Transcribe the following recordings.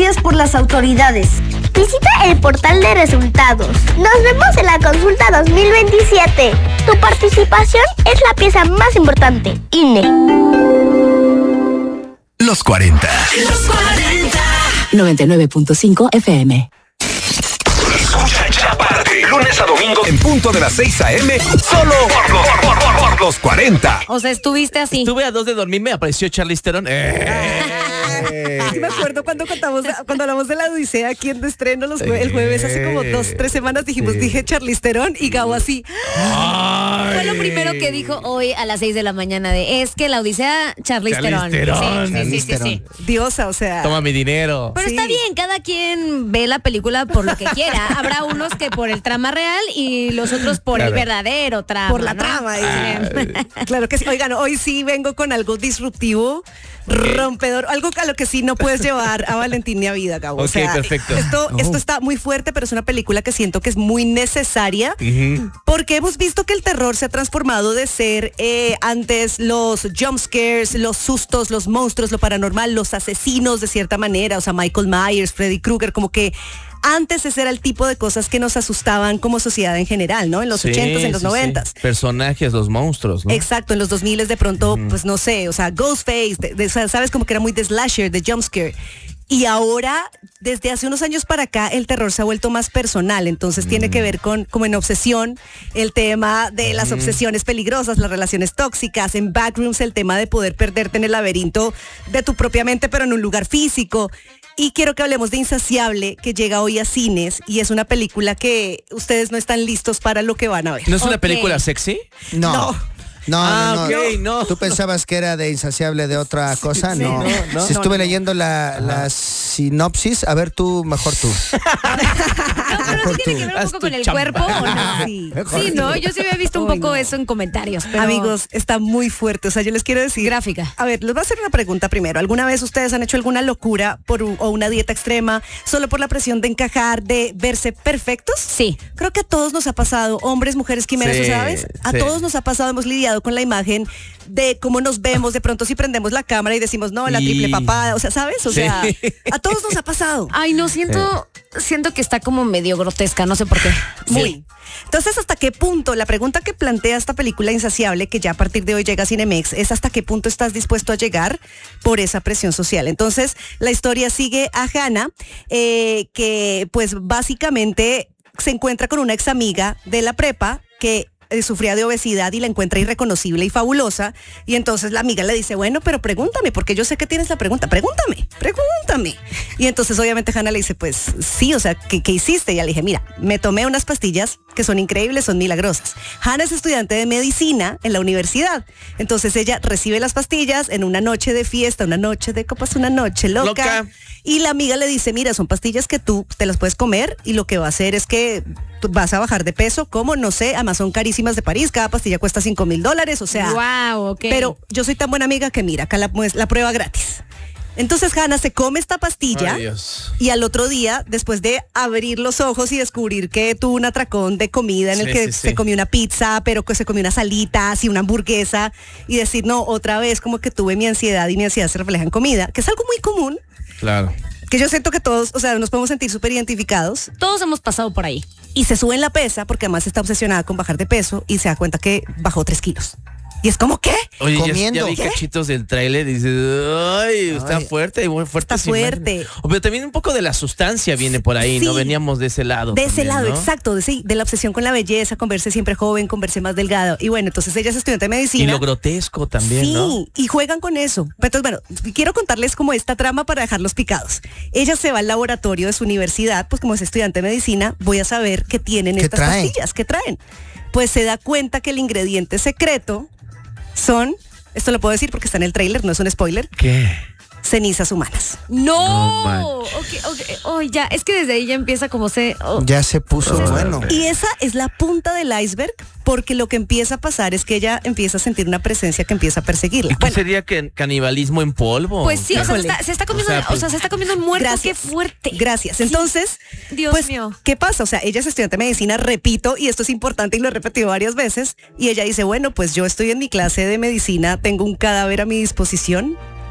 reconocidas por las autoridades. Visita el portal de resultados. Nos vemos en la consulta 2027. Tu participación es la pieza más importante. INE. Los 40. Los 40. 99.5 FM. Escucha Chaparte. Lunes a domingo en punto de las 6 a.m. Solo por los 40. O sea, estuviste así. Estuve a 2 de dormir, me apareció Charlize Theron. Sí, me acuerdo cuando hablamos de la Odisea aquí en estreno el jueves, hace como 2-3 semanas dije Charlize Theron y Gabo así. Fue lo primero que dijo hoy a las 6 de la mañana es que la Odisea, Charlize Theron. Sí. Diosa, o sea. Toma mi dinero. Pero está bien, cada quien ve la película por lo que quiera. Habrá unos que por el trama real y los otros por el verdadero trama. Por la trama. Claro que sí. Oigan, hoy sí vengo con algo disruptivo, rompedor, algo a lo que sí no puedes llevar a Valentín ni a vida, Gabo. Ok, perfecto. Esto está muy fuerte, pero es una película que siento que es muy necesaria, porque hemos visto que el terror se ha transformado de ser antes los jump scares, los sustos, los monstruos, lo paranormal, los asesinos de cierta manera, o sea, Michael Myers, Freddy Krueger, como que antes ese era el tipo de cosas que nos asustaban como sociedad en general, ¿no? En los 80s, en los 90s. Personajes, los monstruos, ¿no? Exacto, en los 2000 de pronto, pues no sé, o sea, Ghostface, sabes, como que era muy de slasher, de jumpscare. Y ahora, desde hace unos años para acá, el terror se ha vuelto más personal, entonces tiene que ver con, como en Obsesión, el tema de las obsesiones peligrosas, las relaciones tóxicas, en Backrooms el tema de poder perderte en el laberinto de tu propia mente, pero en un lugar físico. Y quiero que hablemos de Insaciable, que llega hoy a cines, y es una película que ustedes no están listos para lo que van a ver. ¿No es una película sexy? No. Okay, no. ¿Tú pensabas que era de Insaciable de otra cosa? Sí, no. Si estuve leyendo la sinopsis, a ver mejor tú. Pero sí tiene que ver un poco con el cuerpo, ¿o no? Sí, no, yo sí había visto un poco eso en comentarios. Pero... Amigos, está muy fuerte, o sea, yo les quiero decir... Gráfica. A ver, les voy a hacer una pregunta primero. ¿Alguna vez ustedes han hecho alguna locura o una dieta extrema solo por la presión de encajar, de verse perfectos? Sí. Creo que a todos nos ha pasado, hombres, mujeres, quimeras, ¿sabes? A todos nos ha pasado, hemos lidiado con la imagen de cómo nos vemos, de pronto si prendemos la cámara y decimos, no, la triple papada, o sea, ¿sabes? O sea, a todos nos ha pasado. Ay, no, siento que está como medio grotesca, no sé por qué. Muy. Entonces, ¿hasta qué punto? La pregunta que plantea esta película Insaciable, que ya a partir de hoy llega a Cinemex, es ¿hasta qué punto estás dispuesto a llegar por esa presión social? Entonces, la historia sigue a Hannah, que pues básicamente se encuentra con una ex amiga de la prepa que sufría de obesidad y la encuentra irreconocible y fabulosa, y entonces la amiga le dice, bueno, pero pregúntame, porque yo sé que tienes la pregunta, pregúntame. Y entonces obviamente Hannah le dice, pues sí, o sea, ¿qué hiciste? Y ella le dije, mira, me tomé unas pastillas que son increíbles, son milagrosas. Hannah es estudiante de medicina en la universidad, entonces ella recibe las pastillas en una noche de fiesta, una noche de copas, una noche loca. Y la amiga le dice, mira, son pastillas que tú te las puedes comer y lo que va a hacer es que tú vas a bajar de peso, ¿cómo? No sé, además son carísimas de París, cada pastilla cuesta $5,000, o sea. Wow, ok. Pero yo soy tan buena amiga que mira, acá la prueba gratis. Entonces Hannah se come esta pastilla y al otro día, después de abrir los ojos y descubrir que tuvo un atracón de comida en el que se comió una pizza, pero que se comió una salita, así una hamburguesa, y decir, no, otra vez como que tuve mi ansiedad y mi ansiedad se refleja en comida, que es algo muy común. Claro. Que yo siento que todos, o sea, nos podemos sentir súper identificados. Todos hemos pasado por ahí. Y se sube en la pesa porque además está obsesionada con bajar de peso y se da cuenta que bajó 3 kilos. Y es como, ¿qué? Oye, comiendo. ya vi cachitos del tráiler y dices, ay, está fuerte, muy fuerte. Está fuerte. Pero también un poco de la sustancia viene por ahí, ¿no? Veníamos de ese lado. De ese lado, ¿no? exacto, de la obsesión con la belleza, con verse siempre joven, con verse más delgado. Y bueno, entonces ella es estudiante de medicina. Y lo grotesco también, ¿no? Sí, y juegan con eso. Entonces, bueno, quiero contarles como esta trama para dejarlos picados. Ella se va al laboratorio de su universidad, pues como es estudiante de medicina, voy a saber qué tienen estas pastillas, qué traen. Pues se da cuenta que el ingrediente secreto son, esto lo puedo decir porque está en el tráiler, no es un spoiler. ¿Qué? Cenizas humanas. No. Okay. Oh, ya, es que desde ahí ya empieza como ya se puso bueno. Y esa es la punta del iceberg, porque lo que empieza a pasar es que ella empieza a sentir una presencia que empieza a perseguirla. ¿Y qué sería canibalismo en polvo? Pues sí, o sea, se está comiendo el muerto. Gracias. Qué fuerte. Gracias. Entonces, Dios mío. ¿Qué pasa? O sea, ella es estudiante de medicina, repito, y esto es importante y lo he repetido varias veces, y ella dice, bueno, pues yo estoy en mi clase de medicina, tengo un cadáver a mi disposición,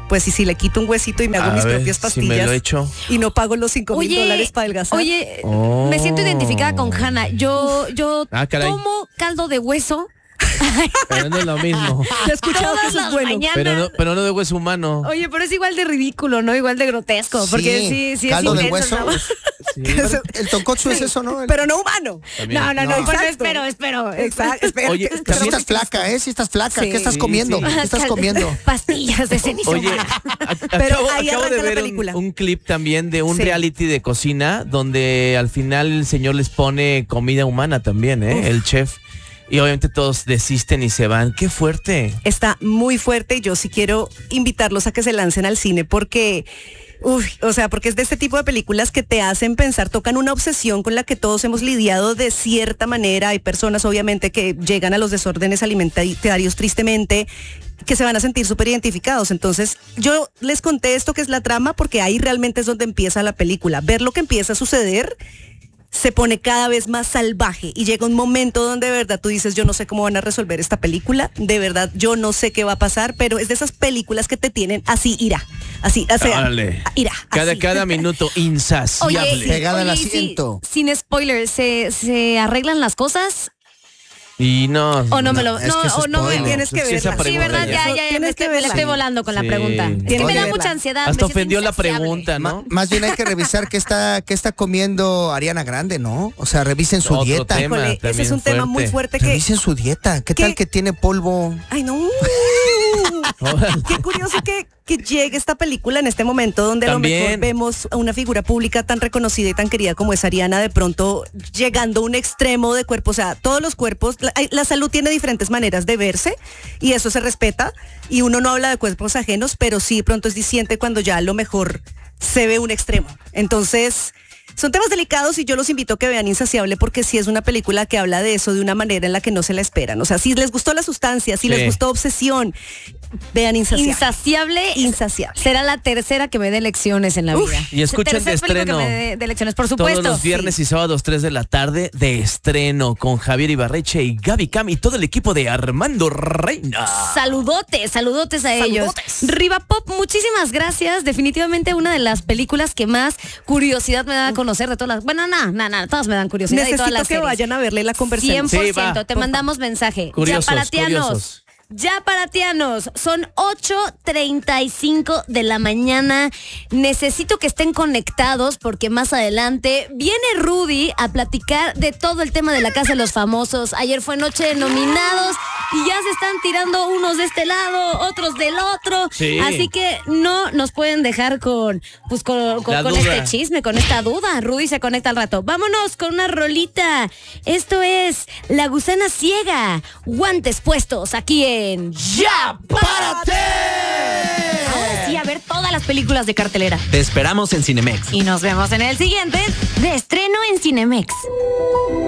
Pues y si le quito un huesito y me hago mis propias Si pastillas me lo echo. y no pago los $5,000 para adelgazar. Oye, me siento identificada con Hanna. Yo caray. tomo caldo de hueso. Pero no es lo mismo. Yo he escuchado que Todas eso es las bueno. mañanas. Pero no de hueso humano. Oye, pero es igual de ridículo, ¿no? Igual de grotesco. Porque sí caldo es de intenso, hueso. ¿no? Sí. El tonkotsu es eso, ¿no? Pero no humano. También. No, No. bueno, Exacto. espero. Exacto. Espera, Oye, Pero si también- estás flaca, ¿eh? Si estás flaca. Sí. ¿Qué estás Sí, comiendo? sí. ¿Qué estás comiendo? Pastillas de cenizo. Oye, Pero acabo, ahí acabo de arranca la ver película. un clip también de un Sí. reality de cocina donde al final el señor les pone comida humana también, el chef. Y obviamente todos desisten y se van. ¡Qué fuerte! Está muy fuerte y yo sí quiero invitarlos a que se lancen al cine porque... porque es de este tipo de películas que te hacen pensar, tocan una obsesión con la que todos hemos lidiado de cierta manera. Hay personas obviamente que llegan a los desórdenes alimentarios tristemente, que se van a sentir súper identificados. Entonces yo les conté esto que es la trama porque ahí realmente es donde empieza la película. Ver lo que empieza a suceder se pone cada vez más salvaje y llega un momento donde de verdad tú dices, yo no sé cómo van a resolver esta película, de verdad yo no sé qué va a pasar, pero es de esas películas que te tienen así, así, Órale. así. Cada minuto insaciable. Pegada al y asiento. sin spoilers, ¿se arreglan las cosas? Y no. ¿O no me lo... es que No, es o no me spoiler. Tienes que Sí, esa verla. Sí, pregunta ¿verdad? ya. Ya, Tienes me que estoy, me la verla. estoy volando con la Sí. pregunta. Es que Tienes me que da verla. mucha ansiedad. Hasta me siento ofendió la insaciable. pregunta, ¿no? Más bien hay que revisar qué está comiendo Ariana Grande, ¿no? O sea, revisen su Otro dieta. tema. Híjole, ese también es un tema fuerte. muy fuerte que... Revisen su dieta. ¿Qué tal que tiene polvo? Ay, no. Qué curioso que llegue esta película en este momento donde a lo También. mejor vemos a una figura pública tan reconocida y tan querida como es Ariana, de pronto llegando a un extremo de cuerpo. O sea, todos los cuerpos, la salud tiene diferentes maneras de verse y eso se respeta. Y uno no habla de cuerpos ajenos, pero sí de pronto es diciente cuando ya a lo mejor se ve un extremo. Entonces... son temas delicados y yo los invito a que vean Insaciable porque sí es una película que habla de eso de una manera en la que no se la esperan. O sea, si les gustó la sustancia, si Sí. les gustó Obsesión, vean Insaciable. Insaciable. Será la tercera que me dé lecciones en la vida. Y escuchen Tercer de película estreno. que me dé lecciones, por supuesto. Todos los viernes y sábados 3 de la tarde de estreno con Javier Ibarreche y Gaby Cam y todo el equipo de Armando Reina. Saludotes a ellos. Riva Pop, muchísimas gracias. Definitivamente una de las películas que más curiosidad me da a conocer de todas las... Bueno, no, todas me dan curiosidad. y todas Necesito las que series. vayan a verle la conversación. 100%, Sí, va, te mandamos mensaje. Curiosos, Yaparatianos. curiosos. Yaparatianos, son 8:35 de la mañana. Necesito que estén conectados porque más adelante viene Rudy a platicar de todo el tema de la Casa de los Famosos. Ayer fue noche de nominados y ya se están tirando unos de este lado, otros del otro. Sí. Así que no nos pueden dejar con La duda. este chisme, con esta duda. Rudy se conecta al rato. Vámonos con una rolita. Esto es La Gusana Ciega. Guantes puestos aquí en ¡Ya Párate! Ahora sí, a ver todas las películas de cartelera. Te esperamos en Cinemex. Y nos vemos en el siguiente de estreno en Cinemex.